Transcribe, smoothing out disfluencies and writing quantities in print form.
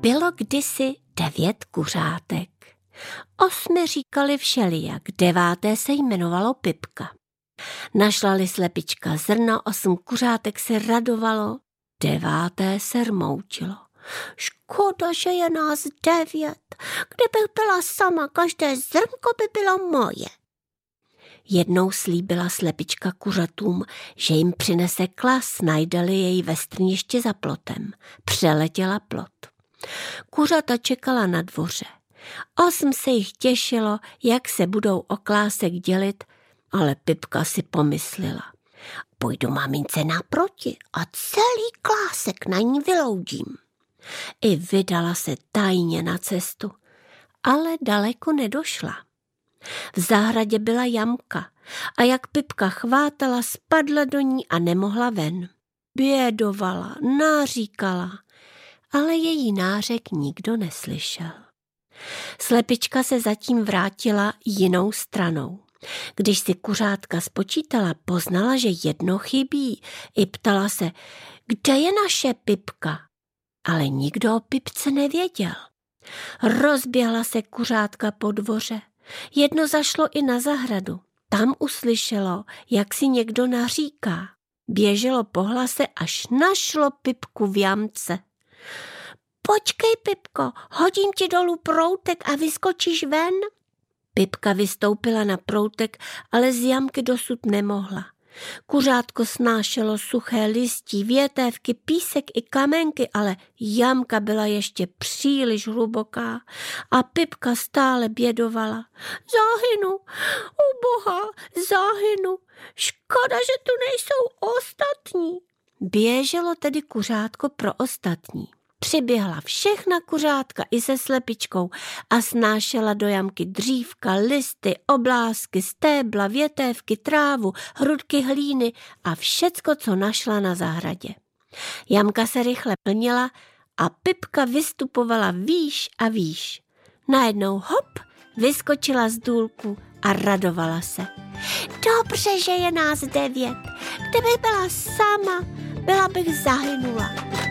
Bylo kdysi 9 kuřátek. 8 říkali všelijak, 9. se jmenovalo Pipka. Našla-li slepička zrno, 8 kuřátek se radovalo, 9. se rmoučilo. Škoda, že je nás 9. Kdybych byla sama, každé zrnko by bylo moje. Jednou slíbila slepička kuřatům, že jim přinese klas, najde-li jej ve strništi za plotem. Přeletěla plot. Kuřata čekala na dvoře. 8 se jich těšilo, jak se budou o klásek dělit, ale Pipka si pomyslela. Půjdu mamince naproti a celý klásek na ní vyloudím. I vydala se tajně na cestu, ale daleko nedošla. V zahradě byla jamka a jak Pipka chvátala, spadla do ní a nemohla ven. Bědovala, náříkala, ale její nářek nikdo neslyšel. Slepička se zatím vrátila jinou stranou. Když si kuřátka spočítala, poznala, že jedno chybí. I ptala se, kde je naše Pipka? Ale nikdo o Pipce nevěděl. Rozběhla se kuřátka po dvoře. Jedno zašlo i na zahradu. Tam uslyšelo, jak si někdo naříká. Běželo po hlase, až našlo Pipku v jamce. Počkej, Pipko, hodím ti dolů proutek a vyskočíš ven. Pipka vystoupila na proutek, ale z jamky dosud nemohla. Kuřátko snášelo suché listí, větévky, písek i kamenky, ale jamka byla ještě příliš hluboká a Pipka stále bědovala. Zahynu, uboha, zahynu, škoda, že tu nejsou ostatní. Běželo tedy kuřátko pro ostatní. Přiběhla všechna kuřátka i se slepičkou a snášela do jamky dřívka, listy, oblásky, stébla, větévky, trávu, hrudky hlíny a všecko, co našla na zahradě. Jamka se rychle plnila a Pipka vystupovala výš a výš. Najednou hop, vyskočila z důlku a radovala se. Dobře, že je nás 9. Kdybych byla sama, byla bych zahynula.